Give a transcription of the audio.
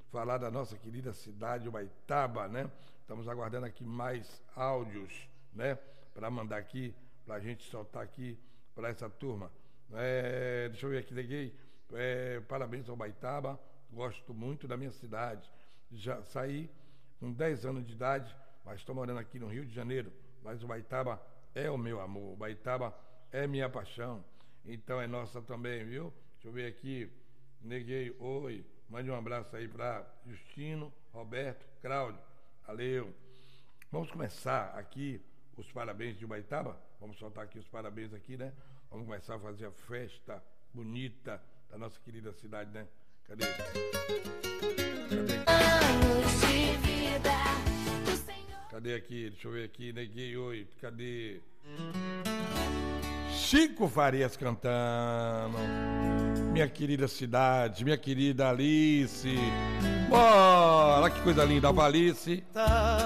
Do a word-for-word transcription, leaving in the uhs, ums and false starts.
falar da nossa querida cidade, Ubaitaba, né? Estamos aguardando aqui mais áudios, né? Para mandar aqui, para a gente soltar aqui para essa turma. É, deixa eu ver aqui, neguei. É, parabéns ao Ubaitaba, gosto muito da minha cidade. Já saí com dez anos de idade, mas estou morando aqui no Rio de Janeiro. Mas o Ubaitaba é o meu amor, o Ubaitaba é minha paixão. Então é nossa também, viu? Deixa eu ver aqui. Neguei, oi. Mande um abraço aí para Justino, Roberto, Cláudio. Valeu. Vamos começar aqui os parabéns de Ubaitaba. Vamos soltar aqui os parabéns aqui, né? Vamos começar a fazer a festa bonita da nossa querida cidade, né? Cadê? Cadê? Cadê aqui? Deixa eu ver aqui. Neguei, oi. Cadê? Chico Farias cantando. Minha querida cidade, minha querida Alice. Bora, que coisa linda, Alice.